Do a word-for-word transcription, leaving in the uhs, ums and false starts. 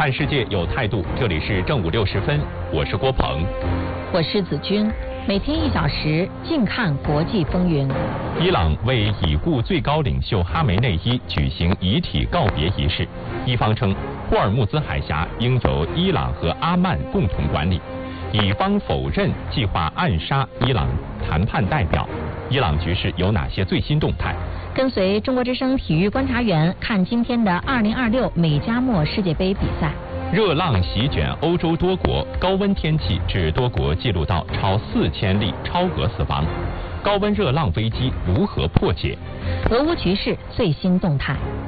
看世界有态度，这里是正午六时分，我是郭鹏， 我是子君。每天一小时，静看国际风云。 伊朗为已故最高领袖哈梅内伊举行遗体告别仪式，伊方称霍尔木兹海峡应由伊朗和阿曼共同管理，乙方否认计划暗杀伊朗谈判代表。伊朗局势有哪些最新动态？ 跟随中国之声体育观察员看今天的二零二六美加墨世界杯比赛。 热浪席卷欧洲多国，高温天气致多国记录到超四千例超额死亡。高温热浪危机如何破解？ 俄乌局势最新动态。